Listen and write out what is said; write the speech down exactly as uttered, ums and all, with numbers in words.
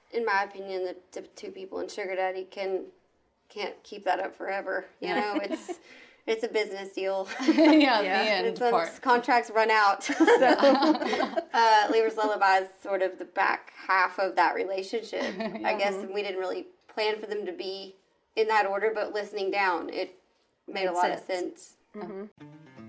in my opinion, the, the two people in Sugar Daddy can can't keep that up forever. You Yeah. know, it's it's a business deal. yeah, Yeah. the end It's when part. contracts run out. So, uh, Lever's Lullaby is sort of the back half of that relationship. I guess we didn't really plan for them to be in that order, but listening down, it made, Made a lot sense. of sense. Mm-hmm.